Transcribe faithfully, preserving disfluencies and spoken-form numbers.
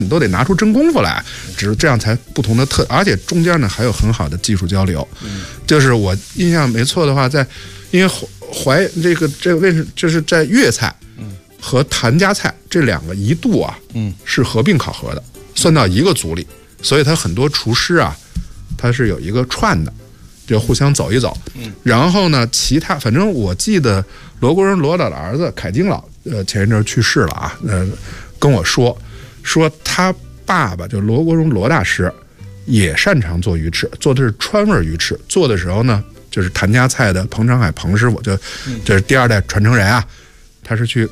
你都得拿出真功夫来，只是这样才不同的特，而且中间呢还有很好的技术交流。嗯，就是我印象没错的话，在因为淮这个这个为什就是在粤菜和谭家菜这两个一度啊，嗯，是合并考核的，算到一个组里，所以他很多厨师啊，他是有一个串的。就互相走一走，嗯，然后呢，其他反正我记得罗国荣罗导的儿子凯京老，呃，前一阵去世了啊，呃，跟我说说他爸爸就罗国荣罗大师也擅长做鱼翅，做的是川味鱼翅，做的时候呢，就是谭家菜的彭长海彭师傅，就这是第二代传承人啊，他是去